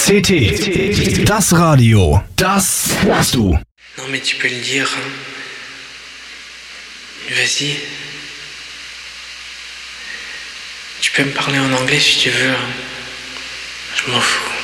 CT, das Radio, das hörst du. Non mais tu peux le dire. Hein. Vas-y. Tu peux me parler en anglais si tu veux. Hein. Je m'en fous.